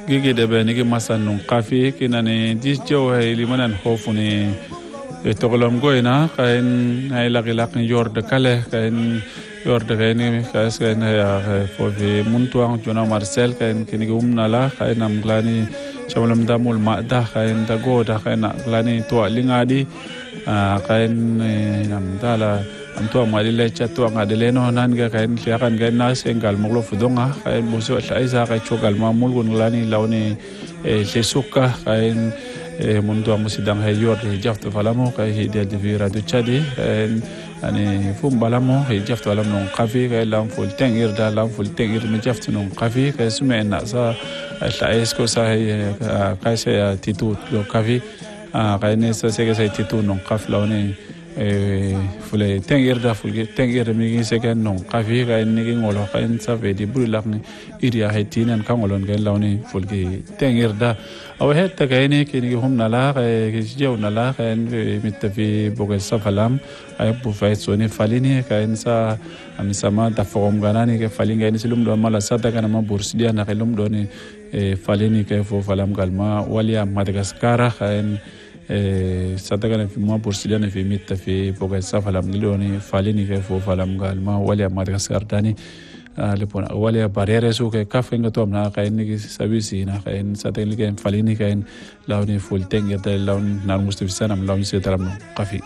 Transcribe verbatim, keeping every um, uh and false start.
gigi de be ni masan non qafi kinane dis jow hay limanan khofuni togolom goina kain ay laqilaq yor de kale kain yor de kain kas kain ya fo fi muntuang jona marcel kain kini umna la kain am glani chamalam damul ma da kain da go da kain glani to lingadi kain nam dala am to mali le chatwa ngadele no nan ga kain kan ga nas engal moglo fudonga kain buso thaisa ka chogal ma mulgun glani lawni le sukka kain mundu amusidang hay yor jafto falamo kay hide de vira du chadi ani fum balamo hay jafto alam non qafi kay lam ful tengir da lam ful tengir mi jafto non qafi kay sume na sa la ko sa kay sa titu lo qafi kay ne sa se sa titu non qaf lawni fule tengir da ful tengir mi gi se kan non qafi kay ni gi ngolo kay sa ve di bulak ni iria hay tinan kan ngolon kay lawni ful gi tengir da أو هات كأني كني هم نلا كيجيو نلا كأن متفي بوجل سفلام أي بوفايت سوني فاليني كأن سا أمي سما تفهم غناني كفالين كأني سلوم دون مالا ساتا كنا ما بورسديا نخلوم دوني فاليني كيفو فلام كلما وليا مدغسكارا كأن ساتا كنا في ما بورسديا في متفي بوجل سفلام دوني فاليني كيفو فلام كلما وليا مدغسكار داني lepon wale barriere su ke kafen ga tom na kain ni sabisi na kain satel ke falini kain lawni full teng ya lawn na mustafi sanam lawni se taram qafi